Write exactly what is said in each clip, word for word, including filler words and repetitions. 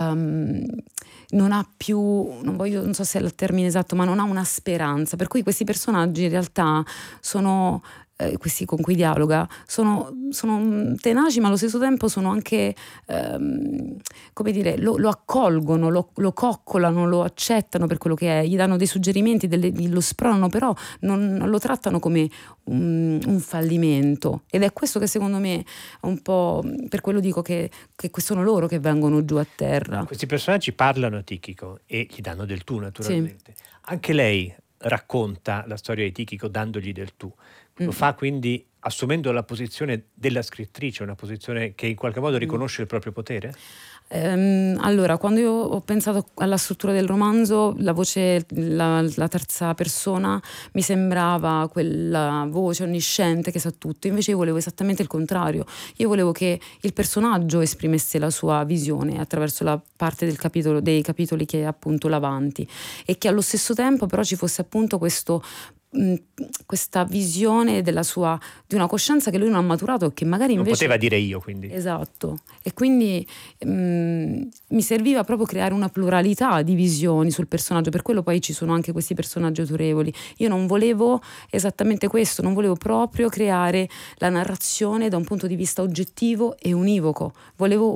um, non ha più, non voglio, non so se è il termine esatto, ma non ha una speranza, per cui questi personaggi in realtà sono eh, questi con cui dialoga sono, sono tenaci, ma allo stesso tempo sono anche ehm, come dire, lo, lo accolgono, lo, lo coccolano, lo accettano per quello che è, gli danno dei suggerimenti, delle, lo spronano, però non, non lo trattano come un, un fallimento, ed è questo che secondo me un po', per quello dico che, che sono loro che vengono giù a terra. Questi personaggi parlano a Tichico e gli danno del tu, naturalmente. Sì. Anche lei racconta la storia di Tichico dandogli del tu. Lo mm. fa quindi assumendo la posizione della scrittrice, una posizione che in qualche modo riconosce mm. il proprio potere? Ehm, allora, quando io ho pensato alla struttura del romanzo, la voce, la, la terza persona mi sembrava quella voce onnisciente che sa tutto, invece io volevo esattamente il contrario. Io volevo che il personaggio esprimesse la sua visione attraverso la parte del capitolo, dei capitoli che è appunto l'avanti, e che allo stesso tempo però ci fosse appunto questo questa visione della sua, di una coscienza che lui non ha maturato, che magari invece non poteva dire io, quindi esatto, e quindi mh, mi serviva proprio creare una pluralità di visioni sul personaggio, per quello poi ci sono anche questi personaggi autorevoli. Io non volevo esattamente questo, non volevo proprio creare la narrazione da un punto di vista oggettivo e univoco, volevo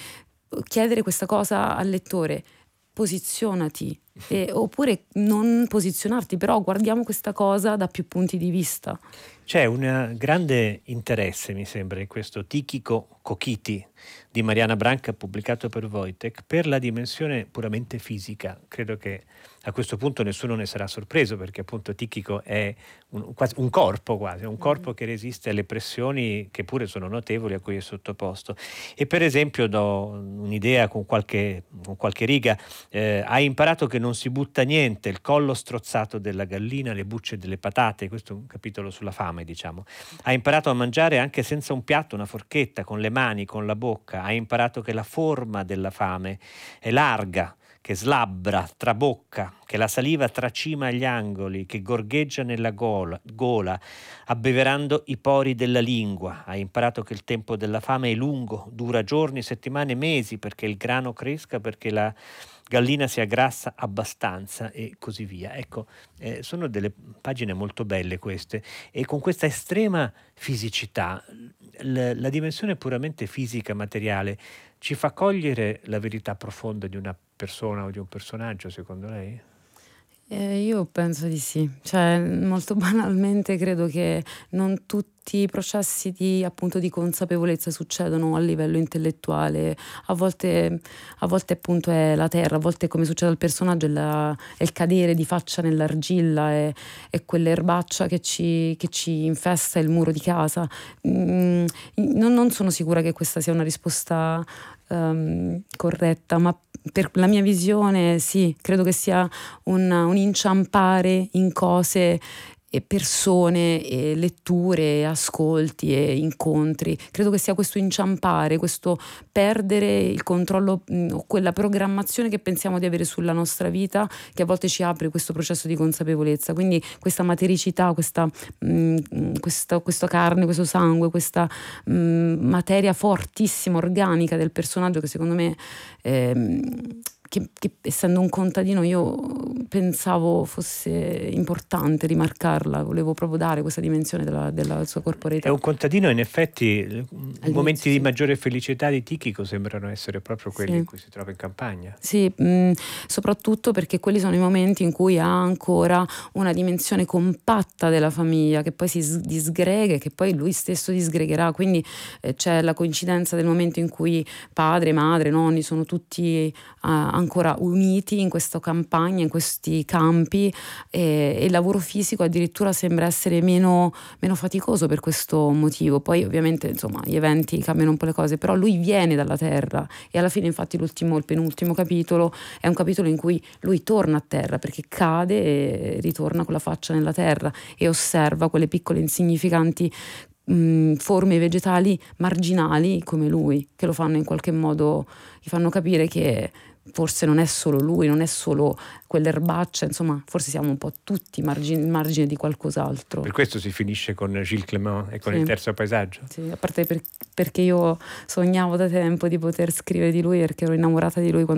chiedere questa cosa al lettore: posizionati, eh, oppure non posizionarti, però guardiamo questa cosa da più punti di vista. C'è un grande interesse, mi sembra, in questo Tichico Cochiti di Mariana Branca, pubblicato per Wojtek, per la dimensione puramente fisica. Credo che a questo punto nessuno ne sarà sorpreso, perché appunto Tichico è un, quasi, un corpo quasi, un corpo che resiste alle pressioni che pure sono notevoli a cui è sottoposto. E per esempio do un'idea con qualche, con qualche riga: eh, hai imparato che non si butta niente, il collo strozzato della gallina, le bucce delle patate, questo è un capitolo sulla fame, diciamo. Hai imparato a mangiare anche senza un piatto, una forchetta, con le mani, con la bocca. Hai imparato che la forma della fame è larga, che slabbra, trabocca, che la saliva tracima agli angoli, che gorgheggia nella gola, gola, abbeverando i pori della lingua. Hai imparato che il tempo della fame è lungo, dura giorni, settimane, mesi, perché il grano cresca, perché la gallina si aggrassa abbastanza e così via. Ecco, eh, sono delle pagine molto belle queste, e con questa estrema fisicità, l- la dimensione puramente fisica, materiale, ci fa cogliere la verità profonda di una persona o di un personaggio, secondo lei? Eh, io penso di sì, cioè molto banalmente credo che non tutti i processi di, appunto, di consapevolezza succedono a livello intellettuale, a volte, a volte appunto è la terra, a volte, come succede al personaggio, è, la, è il cadere di faccia nell'argilla, è, è quell'erbaccia che ci, che ci infesta il muro di casa. Mm, non, non sono sicura che questa sia una risposta um, corretta, ma per la mia visione sì, credo che sia un, un inciampare in cose e persone e letture, ascolti e incontri. Credo che sia questo inciampare, questo perdere il controllo, mh, quella programmazione che pensiamo di avere sulla nostra vita, che a volte ci apre questo processo di consapevolezza. Quindi questa matericità, questa, mh, questa, questa carne, questo sangue, questa mh, materia fortissima, organica del personaggio, che secondo me ehm, Che, che essendo un contadino io pensavo fosse importante rimarcarla, volevo proprio dare questa dimensione della, della sua corporeità. È un contadino, in effetti i momenti di maggiore felicità di Tichico sembrano essere proprio quelli sì. in cui si trova in campagna. Sì, mh, soprattutto perché quelli sono i momenti in cui ha ancora una dimensione compatta della famiglia, che poi si disgrega e che poi lui stesso disgregherà, quindi eh, c'è la coincidenza del momento in cui padre, madre, nonni sono tutti uh, ancora uniti in questa campagna, in questi campi, e, e il lavoro fisico addirittura sembra essere meno, meno faticoso per questo motivo. Poi ovviamente insomma gli eventi cambiano un po' le cose, però lui viene dalla terra, e alla fine infatti l'ultimo, il penultimo capitolo è un capitolo in cui lui torna a terra, perché cade e ritorna con la faccia nella terra e osserva quelle piccole insignificanti mh, forme vegetali marginali come lui, che lo fanno in qualche modo, gli fanno capire che forse non è solo lui, non è solo quell'erbaccia, insomma forse siamo un po' tutti margine, margine di qualcos'altro. Per questo si finisce con Gilles Clément e con sì. il terzo paesaggio. Sì, a parte per, perché io sognavo da tempo di poter scrivere di lui, perché ero innamorata di lui quando